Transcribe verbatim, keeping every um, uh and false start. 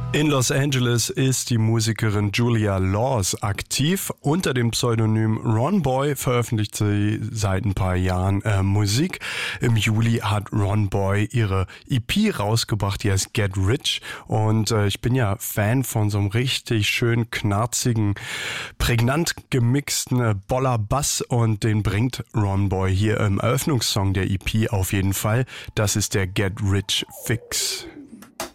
In Los Angeles ist die Musikerin Julia Laws aktiv. Unter dem Pseudonym Ron Boy veröffentlicht sie seit ein paar Jahren äh, Musik. Im Juli hat Ron Boy ihre E P rausgebracht, die heißt Get Rich. Und äh, ich bin ja Fan von so einem richtig schön knarzigen, prägnant gemixten äh, Boller-Bass. Und den bringt Ron Boy hier im Eröffnungssong der E P auf jeden Fall. Das ist der Get Rich Fix.